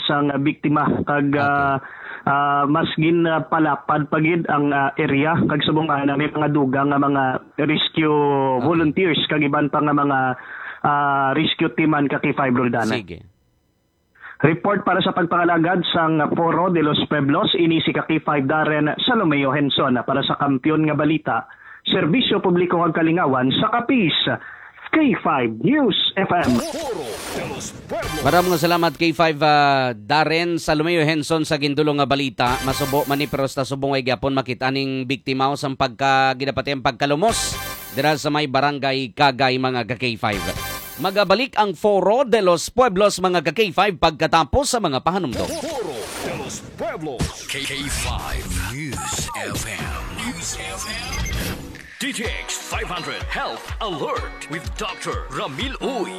sang biktima kag mas ginpalapad pagid ang area kag subong na may mga dugang nga mga rescue volunteers kag iban pa nga mga rescue teaman ka K5 Roldan. Sige. Report para sa pagpangalagad sang Foro de los Pueblos ini si K5 Darren Salomeo Henson para sa Kampiyon nga Balita, Serbisyo Publiko kag Kalingawan sa Kapis, K5 News FM. Maraming salamat K5 Darren Salomeo Henson sa gindulong nga balita. Masubo man ni pero sa subong ay gyapon makita ning biktima sa ginapatiyang pagkalumos dira sa may barangay Kagay mga K5. Magabalik ang Foro de los Pueblos mga K5 pagkatapos sa mga pahanumdom. Foro de los Pueblos, K5 News FM. News FM. DTX 500 Health Alert with Dr. Ramil Uy.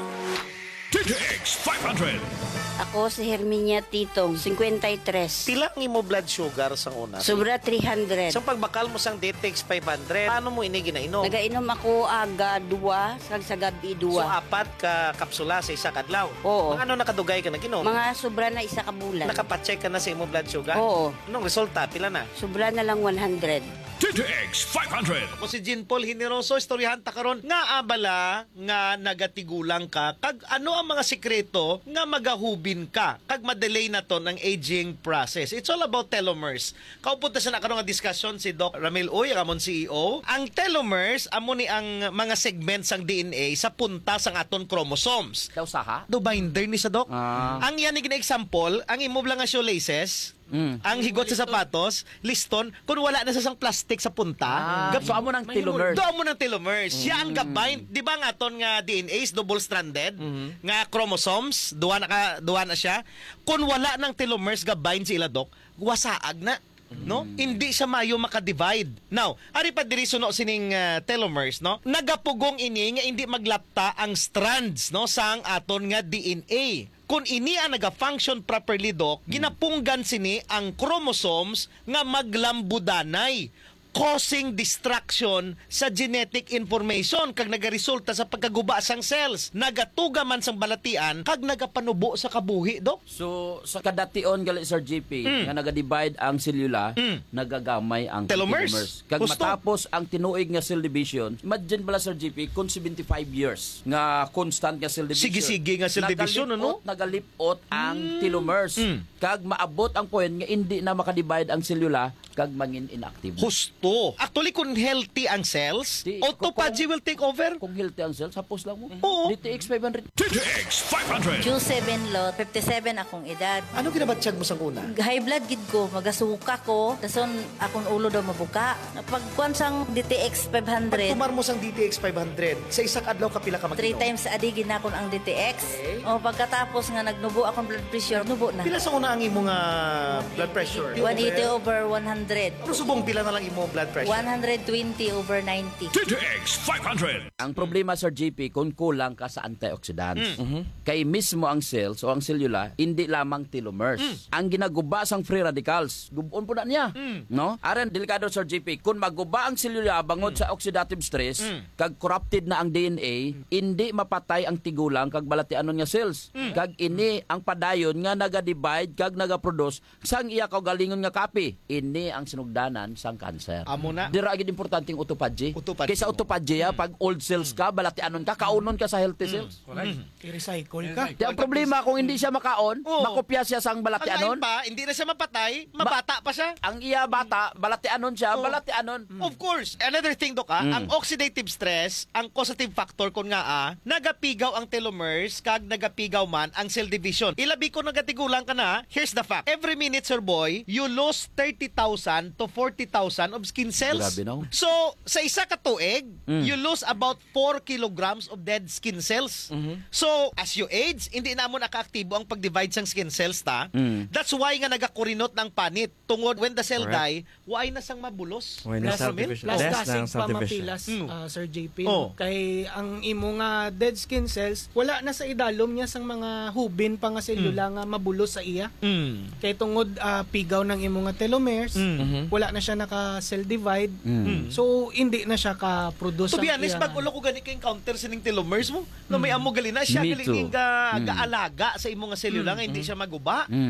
DTX 500. Ako si Herminia Titong, 53. Pila ang imo blood sugar sang una? Sobra 300. Sang pagbakal mo sang DTX 500, paano mo ini ginainom? Nagainom ako aga 2, sa gabi 2. So, 4 ka kapsula sa isa kadlaw? Oo. Mga ano nakadugay ka naginom? Mga sobra na isa ka bulan. Nakapacheck ka na sa imo blood sugar? Oo. Anong resulta? Pila na? Sobra na lang 100. DTX 500. Ako si Jean Paul Hineroso, istoryahan ta karon nga abala nga nagatigulang ka kag ano ang mga sikreto nga magahubin ka kag madelay na to ng aging process. It's all about telomeres. Kaupunta sa nakaroon nga discussion si Doc Ramil Uy, ang amon CEO. Ang telomeres amo ni ang mga segments sang DNA sa punta sang aton chromosomes. Daw saha? Do binder ni sa Doc. Ang yan ni example, ang imo lang nga shoelaces, ang higot sa sapatos, liston, kung wala na sa sang plastic sa punta, So amo ng telomere. doon mo ng telomeres. Siya ang gabind. Di ba nga ton nga DNA is double-stranded? Nga chromosomes, duwa na siya. Kung wala ng telomeres gabind si Iladok, wasaag na. No? Hindi siya mayo maka-divide. Now, ari pa diri suno sining telomeres, no? Nagapugong ini nga hindi maglapta ang strands, no, sang aton nga DNA. Kung ini ang naga-function properly, Doc, ginapunggan sini ang chromosomes nga maglambudanay, causing distraction sa genetic information kag nagaresulta sa pagkaguba sang cells. Nagatuga man sang balatian kag nagapanubo sa kabuhi, Doc. So, sa kadation gali Sir GP, nga naga-divide ang selula, nagagamay ang Telomeres. Kag Gusto. matapos ang tinuig nga cell division, imagine bala Sir GP, kung 75 years nga constant nga cell division. Sige-sige nga cell division, ano? Nagalipot ang telomeres. Kag maabot ang point nga hindi na makadivide ang selula, kag mangin inactive. Husto. Actually, kung healthy ang cells, Di- autophagy will take over. Kung healthy ang cell, sapos lang mo. Oo. DTX 500. DTX 500. Q7 lot, 57 akong edad. Ano ginabatsyag mo sang una? High blood gid ko, magasuka ko, dason akong ulo daw mabuka. Pagkuan sang DTX 500, Tumar mo sang DTX 500, sa isang adlaw kapila ka 3 mag-inom? times a day ginakon ang DTX. O pagkatapos nga nagnubo akong blood pressure, nubo na. Pila sa una ang imong blood pressure? 180 over 100. Ano subong pila na lang imong blood pressure? 120 over 90. DTX 500. Ang problema Sir GP, kung kulang ka sa antioxidants. Kay mismo ang cells o ang selula, hindi lamang telomeres. Ang ginaguba sang free radicals, gubon po na niya. No? Aran, delikado Sir GP, kung maguba ang selula bangod sa oxidative stress, kag corrupted na ang DNA, hindi mapatay ang tigulang kag balatianon nga cells. Kag ini ang padayon nga naga-divide kag naga-produce sang iya kaugalingon nga kapi. Ini ang sinugdanan sang cancer. Amo na. Dira agad importanteng autophagy. Autophagy. Kaysa autophagy, pag old cells ka, balatianon ka, kaunon ka sa healthy cells. I-recycle ka. Di ang problema kung hindi siya makaon, Oo. makopya siya sang Ang lain balatianon. pa, hindi na siya mapatay, mabata pa siya. Ang iya bata, balatianon siya, balatianon. Of course. Another thing, Dok, ang oxidative stress, ang causative factor kun nga nagapigaw ang telomeres kag nagapigaw man ang cell division. Ilabi ko nagatigulang ka na, here's the fact. Every minute, sir boy, you lose 30,000 to 40,000 of skin cells. Grabe, no? So, sa isa ka tuig, you lose about 4 kilograms of dead skin cells. So, as you age, hindi na mo nakaaktibo ang pag-divide sang skin cells ta. That's why nga nagakurinot ng panit. Tungod when the cell die, why na sang mabulos. Plus, Ramil? plus Death dasig ng pa subdivision. mapilas, Sir JP. Oh. Kay ang imo nga dead skin cells, wala na sa idalom niya sang mga hubin pa nga selula nga mabulos sa iya. Kay tungod pigaw ng imo nga telomeres, wala na siya naka-cell divide. So, hindi na siya ka-produce. To be ang honest, iya- pag ulo ko gani ka-encounter sining telomeres mo, na may amo gali na siya Me galing too. gaalaga sa imong nga selula nga hindi siya maguba.